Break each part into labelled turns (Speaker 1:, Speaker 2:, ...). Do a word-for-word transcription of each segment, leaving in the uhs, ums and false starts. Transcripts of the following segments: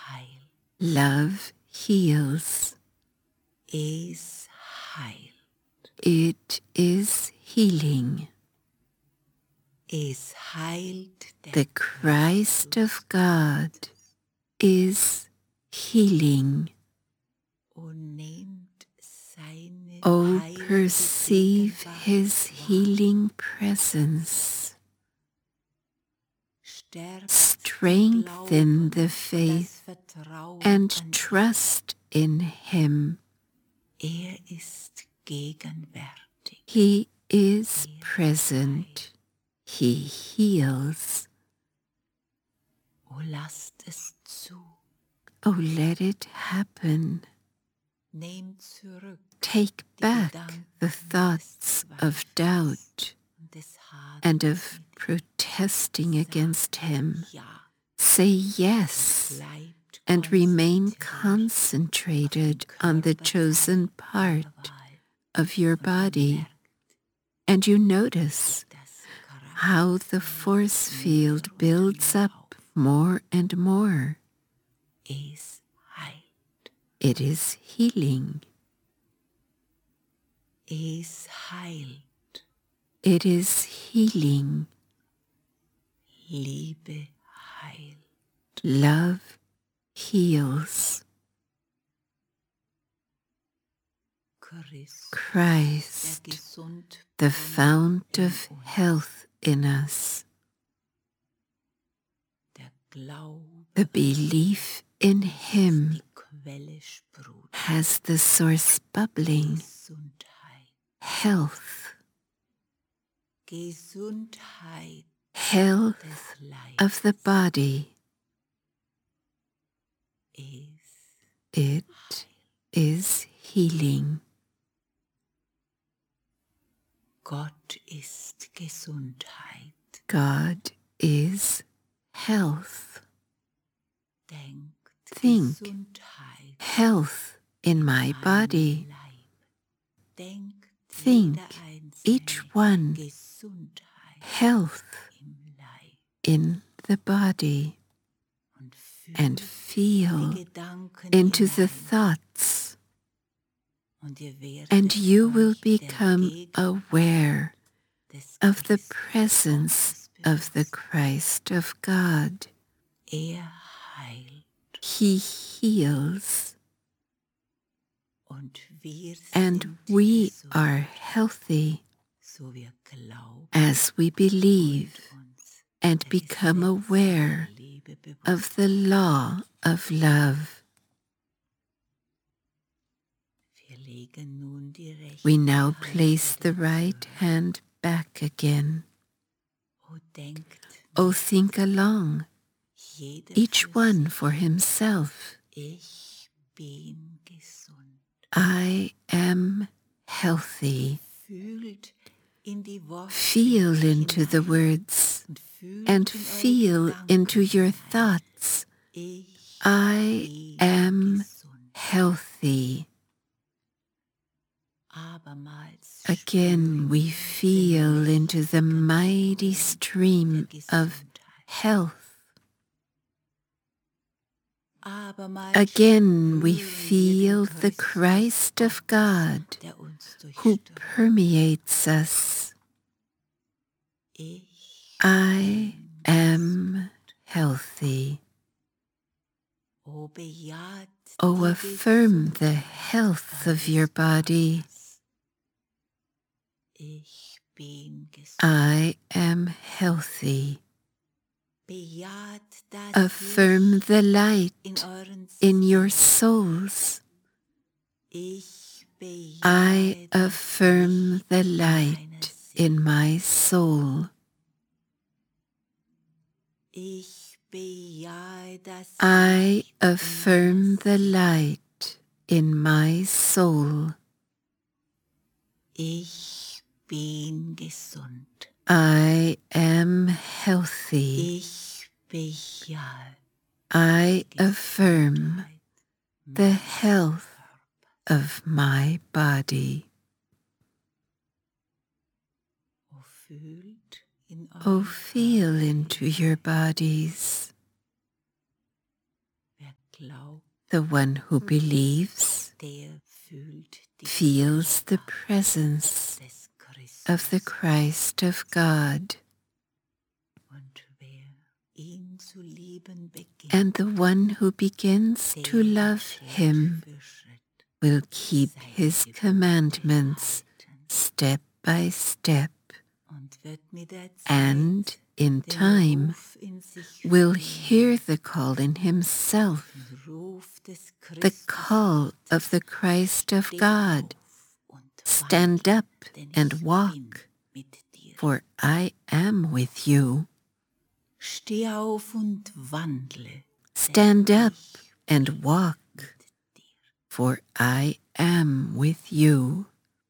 Speaker 1: heil.
Speaker 2: Love heals.
Speaker 1: Es heilt.
Speaker 2: It is healing.
Speaker 1: Es heilt der
Speaker 2: The Christ of God is healing.
Speaker 1: und nehmt seine
Speaker 2: Oh,
Speaker 1: heilige
Speaker 2: perceive
Speaker 1: Gegenwart
Speaker 2: his
Speaker 1: wahr.
Speaker 2: healing presence.
Speaker 1: Stärkt
Speaker 2: Strengthen the
Speaker 1: Glauben,
Speaker 2: faith
Speaker 1: das Vertrauen
Speaker 2: and
Speaker 1: an
Speaker 2: trust in him.
Speaker 1: ihn. Er ist gegenwärtig.
Speaker 2: He is present. He heals.
Speaker 1: Oh, lasst es zu.
Speaker 2: Oh, let it happen.
Speaker 1: Nehmt zurück
Speaker 2: Take
Speaker 1: die
Speaker 2: back
Speaker 1: Gedanken
Speaker 2: the thoughts
Speaker 1: des
Speaker 2: of
Speaker 1: Zweifels
Speaker 2: doubt
Speaker 1: und des Haders
Speaker 2: and of
Speaker 1: mit ihm.
Speaker 2: protesting against him.
Speaker 1: Ja,
Speaker 2: Say yes
Speaker 1: bleibt
Speaker 2: and remain
Speaker 1: konzentriert
Speaker 2: concentrated
Speaker 1: auf den
Speaker 2: on the
Speaker 1: Körperteil
Speaker 2: chosen part
Speaker 1: eurer Wahl
Speaker 2: of your
Speaker 1: und
Speaker 2: body,
Speaker 1: bemerkt,
Speaker 2: and you notice
Speaker 1: wie das
Speaker 2: how the force field builds up more and more.
Speaker 1: Es heilt.
Speaker 2: It is healing.
Speaker 1: Es heilt.
Speaker 2: It is healing.
Speaker 1: Liebe heilt.
Speaker 2: Love heals.
Speaker 1: Christ,
Speaker 2: Christ,
Speaker 1: der gesund
Speaker 2: the fount of
Speaker 1: in uns,
Speaker 2: health in us,
Speaker 1: der Glaube
Speaker 2: the belief in him
Speaker 1: die Quelle sprudelt.
Speaker 2: has the source bubbling,
Speaker 1: Gesundheit.
Speaker 2: health,
Speaker 1: Gesundheit
Speaker 2: health
Speaker 1: des Leibes.
Speaker 2: of the body.
Speaker 1: Es
Speaker 2: It is healing.
Speaker 1: Gott ist Gesundheit.
Speaker 2: God is health.
Speaker 1: Denkt
Speaker 2: Think
Speaker 1: Gesundheit
Speaker 2: health in my
Speaker 1: an
Speaker 2: body.
Speaker 1: meinen Leib. Denkt
Speaker 2: Think
Speaker 1: jeder Einzelne
Speaker 2: each one
Speaker 1: Gesundheit
Speaker 2: health
Speaker 1: im Leib
Speaker 2: in the body,
Speaker 1: und fühlt
Speaker 2: and
Speaker 1: die
Speaker 2: feel
Speaker 1: Gedanken
Speaker 2: into the
Speaker 1: hinein.
Speaker 2: thoughts,
Speaker 1: Und ihr werdet
Speaker 2: and you will
Speaker 1: euch der
Speaker 2: become
Speaker 1: Gegenwart
Speaker 2: aware
Speaker 1: des
Speaker 2: of the
Speaker 1: Christus
Speaker 2: presence
Speaker 1: Gottes
Speaker 2: of the
Speaker 1: bewusst.
Speaker 2: Christ of God.
Speaker 1: Er heilt
Speaker 2: He heals,
Speaker 1: und wir
Speaker 2: and
Speaker 1: sind
Speaker 2: we
Speaker 1: gesund,
Speaker 2: are healthy
Speaker 1: so wir glauben
Speaker 2: as we believe
Speaker 1: und uns
Speaker 2: and
Speaker 1: der
Speaker 2: become
Speaker 1: Gesetze
Speaker 2: aware
Speaker 1: der Liebe bewusst
Speaker 2: of the law of love.
Speaker 1: Wir legen nun die rechte
Speaker 2: We now
Speaker 1: Hand
Speaker 2: place the
Speaker 1: wieder
Speaker 2: right
Speaker 1: zurück.
Speaker 2: hand back again.
Speaker 1: Oh, denkt
Speaker 2: Oh,
Speaker 1: mit,
Speaker 2: think along,
Speaker 1: jeder
Speaker 2: each
Speaker 1: für
Speaker 2: one
Speaker 1: sich.
Speaker 2: for himself.
Speaker 1: Ich bin gesund.
Speaker 2: I am healthy.
Speaker 1: Fühlt in die Worte
Speaker 2: Feel into the
Speaker 1: hinein
Speaker 2: words
Speaker 1: und fühlt
Speaker 2: and
Speaker 1: in eure
Speaker 2: feel
Speaker 1: Gedanken
Speaker 2: into your
Speaker 1: hinein.
Speaker 2: thoughts.
Speaker 1: Ich
Speaker 2: I
Speaker 1: bin
Speaker 2: am
Speaker 1: gesund.
Speaker 2: healthy.
Speaker 1: Abermals
Speaker 2: Again, we
Speaker 1: spüren
Speaker 2: feel
Speaker 1: den
Speaker 2: into the
Speaker 1: mächtigen
Speaker 2: mighty
Speaker 1: Strom
Speaker 2: stream
Speaker 1: der
Speaker 2: of
Speaker 1: Gesundheit.
Speaker 2: health.
Speaker 1: Abermals
Speaker 2: Again, we
Speaker 1: spüren wir
Speaker 2: feel
Speaker 1: den
Speaker 2: the
Speaker 1: Christus
Speaker 2: Christ of God
Speaker 1: der uns
Speaker 2: who
Speaker 1: durchströmt.
Speaker 2: permeates us.
Speaker 1: Ich
Speaker 2: I
Speaker 1: bin
Speaker 2: am healthy.
Speaker 1: Oh, bejaht
Speaker 2: Oh,
Speaker 1: die
Speaker 2: affirm the
Speaker 1: Gesundheit
Speaker 2: health of
Speaker 1: eures
Speaker 2: your body.
Speaker 1: Körpers. Ich bin gesund.
Speaker 2: I am healthy.
Speaker 1: Bejaht das
Speaker 2: Affirm
Speaker 1: Licht
Speaker 2: the light
Speaker 1: in euren
Speaker 2: in your
Speaker 1: Seelen.
Speaker 2: souls.
Speaker 1: Ich
Speaker 2: I
Speaker 1: bejahe das
Speaker 2: affirm
Speaker 1: Licht
Speaker 2: the
Speaker 1: in meiner
Speaker 2: light
Speaker 1: Seele.
Speaker 2: in my soul.
Speaker 1: Ich bejahe das
Speaker 2: I
Speaker 1: Licht in
Speaker 2: affirm
Speaker 1: meiner
Speaker 2: the
Speaker 1: Seele.
Speaker 2: light in my soul.
Speaker 1: Ich bin gesund.
Speaker 2: I am healthy.
Speaker 1: Ich bejahe
Speaker 2: I
Speaker 1: die
Speaker 2: affirm
Speaker 1: Gesundheit
Speaker 2: the
Speaker 1: meines
Speaker 2: health
Speaker 1: Körpers.
Speaker 2: of my body.
Speaker 1: Oh, fühlt in
Speaker 2: Oh,
Speaker 1: euren
Speaker 2: feel
Speaker 1: Körper
Speaker 2: into
Speaker 1: hinein.
Speaker 2: your bodies.
Speaker 1: Wer glaubt,
Speaker 2: The one who believes
Speaker 1: der fühlt die
Speaker 2: feels the
Speaker 1: Gegenwart
Speaker 2: presence
Speaker 1: des Christus.
Speaker 2: of the Christ of God,
Speaker 1: Und wer ihn zu lieben beginnt,
Speaker 2: and the one who begins
Speaker 1: der
Speaker 2: to love
Speaker 1: Schritt
Speaker 2: him
Speaker 1: für Schritt
Speaker 2: will keep
Speaker 1: seine
Speaker 2: his
Speaker 1: Gebote
Speaker 2: commandments
Speaker 1: halten
Speaker 2: step by step,
Speaker 1: und wird mit der Zeit
Speaker 2: and in
Speaker 1: den
Speaker 2: time
Speaker 1: Ruf in sich
Speaker 2: will
Speaker 1: fühlen,
Speaker 2: hear the call in himself,
Speaker 1: den Ruf des
Speaker 2: the
Speaker 1: Christus
Speaker 2: call of the Christ of
Speaker 1: Steh
Speaker 2: God.
Speaker 1: auf und
Speaker 2: Stand
Speaker 1: wandle,
Speaker 2: up
Speaker 1: denn
Speaker 2: and
Speaker 1: ich bin
Speaker 2: walk,
Speaker 1: mit dir.
Speaker 2: for I am with you.
Speaker 1: Steh auf und wandle,
Speaker 2: Stand
Speaker 1: denn
Speaker 2: up
Speaker 1: ich
Speaker 2: and walk,
Speaker 1: mit dir.
Speaker 2: for I am with you.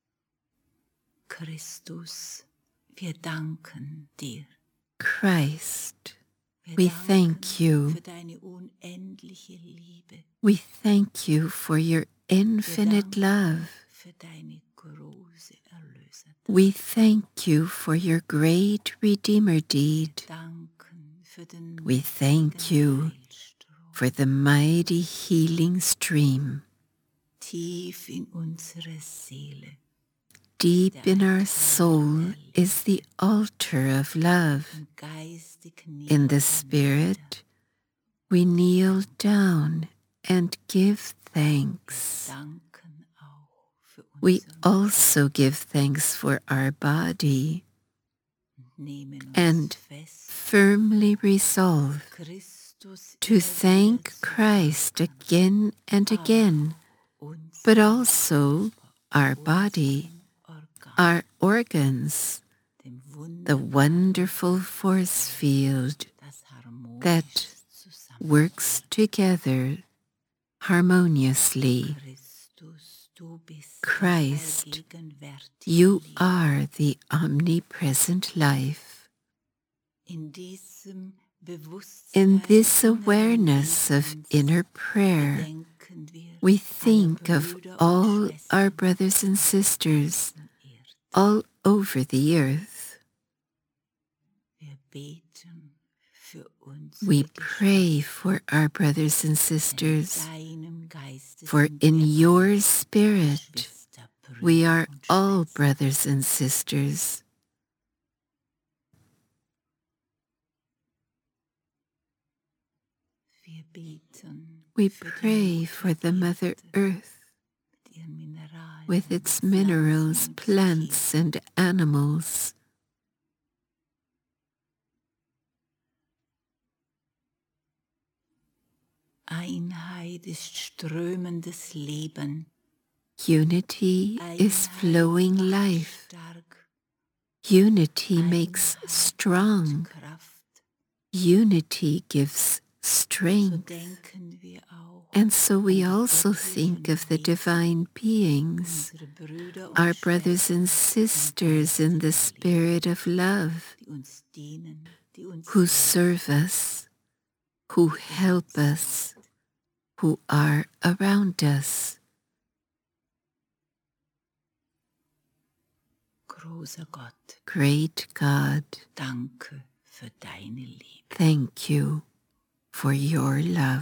Speaker 1: Christus, wir danken dir.
Speaker 2: Christ,
Speaker 1: Wir
Speaker 2: we
Speaker 1: danken
Speaker 2: thank you.
Speaker 1: für deine unendliche Liebe.
Speaker 2: We thank you for your
Speaker 1: Wir
Speaker 2: infinite
Speaker 1: danken
Speaker 2: love.
Speaker 1: für deine große Erlösertat.
Speaker 2: We thank you for your great Redeemer deed.
Speaker 1: Danken für den
Speaker 2: We thank
Speaker 1: mächtigen
Speaker 2: you
Speaker 1: Heilstrom.
Speaker 2: for the mighty healing stream.
Speaker 1: Tief in unsere Seele,
Speaker 2: Deep in our soul is the altar of love.
Speaker 1: im Geiste knien
Speaker 2: In the
Speaker 1: wir
Speaker 2: Spirit, we kneel down and give thanks.
Speaker 1: nieder. Danken auch für
Speaker 2: We
Speaker 1: unseren
Speaker 2: also give thanks for our body
Speaker 1: und nehmen uns
Speaker 2: and
Speaker 1: fest,
Speaker 2: firmly resolve
Speaker 1: Christus
Speaker 2: to
Speaker 1: immer
Speaker 2: thank
Speaker 1: wieder zu
Speaker 2: Christ
Speaker 1: danken,
Speaker 2: again and
Speaker 1: aber
Speaker 2: again,
Speaker 1: uns
Speaker 2: but also our body,
Speaker 1: Organ,
Speaker 2: our organs,
Speaker 1: dem
Speaker 2: the
Speaker 1: wunderbaren,
Speaker 2: wonderful force field
Speaker 1: das harmonisch
Speaker 2: that
Speaker 1: zusammen.
Speaker 2: works together harmoniously.
Speaker 1: Christus, du bist
Speaker 2: Christ,
Speaker 1: das allgegenwärtige
Speaker 2: You
Speaker 1: Leben.
Speaker 2: are the omnipresent life.
Speaker 1: In diesem Bewusstsein
Speaker 2: In this
Speaker 1: inneren
Speaker 2: awareness of
Speaker 1: Lebens
Speaker 2: inner prayer,
Speaker 1: gedenken wir
Speaker 2: we
Speaker 1: aller
Speaker 2: think of
Speaker 1: Brüder und
Speaker 2: all our
Speaker 1: Schwestern
Speaker 2: brothers and sisters
Speaker 1: auf der Erde.
Speaker 2: all over the earth.
Speaker 1: Wir beten für
Speaker 2: We
Speaker 1: unsere
Speaker 2: pray
Speaker 1: Geschwister,
Speaker 2: for our brothers and
Speaker 1: in
Speaker 2: sisters,
Speaker 1: deinem Geiste
Speaker 2: for
Speaker 1: sind
Speaker 2: in
Speaker 1: wir
Speaker 2: your
Speaker 1: alle
Speaker 2: spirit
Speaker 1: Geschwister, Brüder
Speaker 2: we are
Speaker 1: und
Speaker 2: all
Speaker 1: Schwestern.
Speaker 2: brothers and sisters.
Speaker 1: Wir beten
Speaker 2: We
Speaker 1: für die
Speaker 2: pray
Speaker 1: Mutter
Speaker 2: for the Mother
Speaker 1: Erde
Speaker 2: Earth
Speaker 1: mit ihren Mineralien,
Speaker 2: with its
Speaker 1: Pflanzen
Speaker 2: minerals,
Speaker 1: und
Speaker 2: plants,
Speaker 1: Tieren.
Speaker 2: and animals.
Speaker 1: Einheit ist strömendes Leben.
Speaker 2: Unity is flowing
Speaker 1: macht
Speaker 2: life.
Speaker 1: stark.
Speaker 2: Unity
Speaker 1: Einheit
Speaker 2: makes
Speaker 1: gibt
Speaker 2: strong.
Speaker 1: Kraft.
Speaker 2: Unity gives
Speaker 1: So
Speaker 2: strength.
Speaker 1: denken wir auch
Speaker 2: And so we
Speaker 1: an die
Speaker 2: also think
Speaker 1: göttlichen
Speaker 2: of the
Speaker 1: Wesen,
Speaker 2: divine beings,
Speaker 1: unsere Brüder und
Speaker 2: our brothers and
Speaker 1: Schwestern
Speaker 2: sisters in the spirit of love,
Speaker 1: die uns dienen, die uns
Speaker 2: who
Speaker 1: helfen,
Speaker 2: serve us, who help us, who are around us.
Speaker 1: Großer Gott,
Speaker 2: Great God,
Speaker 1: danke für deine Liebe.
Speaker 2: thank you for your love.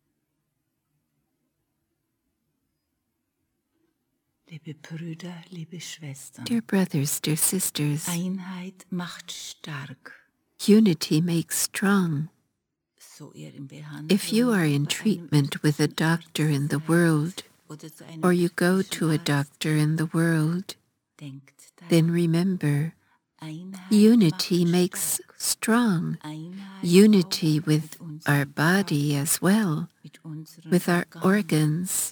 Speaker 1: Liebe Brüder, liebe Schwestern,
Speaker 2: Dear brothers, dear sisters,
Speaker 1: Einheit macht stark.
Speaker 2: unity makes strong.
Speaker 1: So ihr in Behandlung
Speaker 2: If you are in
Speaker 1: bei einem
Speaker 2: treatment with a
Speaker 1: irdischen
Speaker 2: doctor in the
Speaker 1: Arzt
Speaker 2: world,
Speaker 1: seid oder zu einem
Speaker 2: or you go
Speaker 1: irdischen
Speaker 2: to a
Speaker 1: Arzt
Speaker 2: doctor in the world,
Speaker 1: denkt
Speaker 2: then
Speaker 1: daran,
Speaker 2: remember,
Speaker 1: Einheit
Speaker 2: unity
Speaker 1: macht
Speaker 2: makes
Speaker 1: stark.
Speaker 2: strong.
Speaker 1: Einheit
Speaker 2: Unity
Speaker 1: auch
Speaker 2: with
Speaker 1: mit unserem
Speaker 2: our body
Speaker 1: Körper,
Speaker 2: as well,
Speaker 1: mit unseren
Speaker 2: with our
Speaker 1: Organen.
Speaker 2: organs.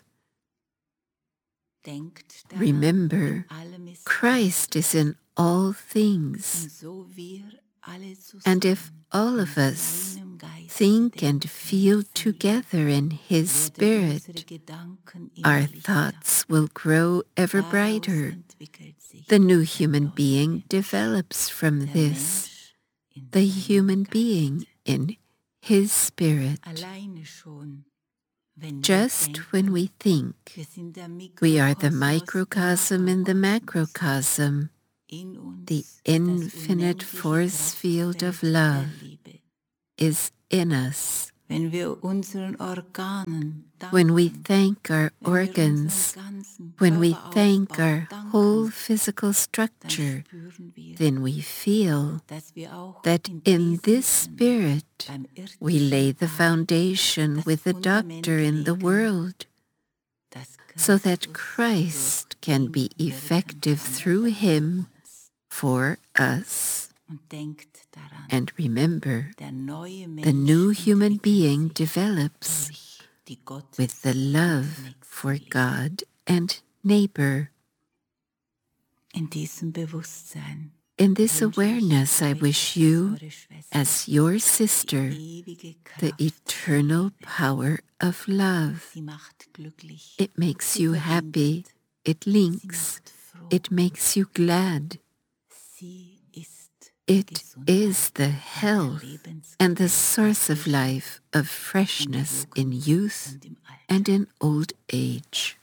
Speaker 1: Denkt daran,
Speaker 2: Remember,
Speaker 1: in allem ist
Speaker 2: Christ is in all things.
Speaker 1: und so wir alle
Speaker 2: And if
Speaker 1: zusammen
Speaker 2: all
Speaker 1: in
Speaker 2: of us
Speaker 1: seinem Geiste
Speaker 2: think and
Speaker 1: denken,
Speaker 2: feel
Speaker 1: siehe,
Speaker 2: together in His
Speaker 1: werden unsere
Speaker 2: Spirit,
Speaker 1: Gedanken immer
Speaker 2: our
Speaker 1: lichter.
Speaker 2: thoughts will grow ever
Speaker 1: Daraus
Speaker 2: brighter.
Speaker 1: entwickelt sich
Speaker 2: The new
Speaker 1: der
Speaker 2: human
Speaker 1: neue
Speaker 2: being
Speaker 1: Mensch,
Speaker 2: develops from
Speaker 1: der
Speaker 2: this,
Speaker 1: Mensch in
Speaker 2: the
Speaker 1: seinem
Speaker 2: human
Speaker 1: Geiste.
Speaker 2: being in His Spirit.
Speaker 1: Alleine schon, wenn wir
Speaker 2: Just
Speaker 1: denken,
Speaker 2: when we think
Speaker 1: wir sind der
Speaker 2: we are the
Speaker 1: Mikrokosmos
Speaker 2: microcosm
Speaker 1: im
Speaker 2: in the
Speaker 1: Makrokosmos,
Speaker 2: macrocosm,
Speaker 1: in uns
Speaker 2: the
Speaker 1: das
Speaker 2: infinite
Speaker 1: unendliche
Speaker 2: force field
Speaker 1: Kraftfeld
Speaker 2: of love
Speaker 1: der Liebe.
Speaker 2: is in us,
Speaker 1: wenn wir unseren Organen
Speaker 2: when we
Speaker 1: danken,
Speaker 2: thank our
Speaker 1: wenn wir
Speaker 2: organs,
Speaker 1: unseren ganzen
Speaker 2: when we
Speaker 1: Körperaufbau
Speaker 2: thank our
Speaker 1: danken,
Speaker 2: whole physical
Speaker 1: dann
Speaker 2: structure,
Speaker 1: spüren wir,
Speaker 2: then we feel
Speaker 1: dass wir auch
Speaker 2: that
Speaker 1: in
Speaker 2: in
Speaker 1: diesem
Speaker 2: this
Speaker 1: Sinn
Speaker 2: spirit
Speaker 1: beim
Speaker 2: we
Speaker 1: irdischen
Speaker 2: lay the
Speaker 1: All
Speaker 2: foundation
Speaker 1: das
Speaker 2: with the
Speaker 1: Fundament
Speaker 2: doctor in the
Speaker 1: legen,
Speaker 2: world,
Speaker 1: dass
Speaker 2: so that
Speaker 1: Christus
Speaker 2: Christ
Speaker 1: durch
Speaker 2: can
Speaker 1: ihn
Speaker 2: be
Speaker 1: wirken
Speaker 2: effective
Speaker 1: kann
Speaker 2: through
Speaker 1: für
Speaker 2: him
Speaker 1: uns.
Speaker 2: for us.
Speaker 1: Und denkt daran,
Speaker 2: And remember,
Speaker 1: der neue
Speaker 2: the
Speaker 1: Mensch
Speaker 2: new human
Speaker 1: entwickelt
Speaker 2: being
Speaker 1: sich
Speaker 2: develops
Speaker 1: durch die Gottes-
Speaker 2: with the
Speaker 1: und
Speaker 2: love for
Speaker 1: Nächstenliebe.
Speaker 2: God and neighbor.
Speaker 1: In diesem Bewusstsein
Speaker 2: In this
Speaker 1: wünsche ich
Speaker 2: awareness, I
Speaker 1: euch
Speaker 2: wish
Speaker 1: als
Speaker 2: you,
Speaker 1: eure Schwester
Speaker 2: as your sister,
Speaker 1: die ewige
Speaker 2: the
Speaker 1: Kraft
Speaker 2: eternal
Speaker 1: Liebe.
Speaker 2: power of love.
Speaker 1: Sie macht glücklich.
Speaker 2: It makes
Speaker 1: Sie
Speaker 2: you
Speaker 1: verbindet.
Speaker 2: happy, it
Speaker 1: Sie
Speaker 2: links,
Speaker 1: macht froh.
Speaker 2: it makes you glad.
Speaker 1: Sie ist
Speaker 2: It
Speaker 1: Gesundheit
Speaker 2: is the
Speaker 1: und
Speaker 2: health
Speaker 1: Lebenskraft
Speaker 2: and the source of
Speaker 1: der
Speaker 2: life, of
Speaker 1: in der
Speaker 2: freshness in
Speaker 1: Jugend
Speaker 2: youth
Speaker 1: und im Alter.
Speaker 2: and in old age.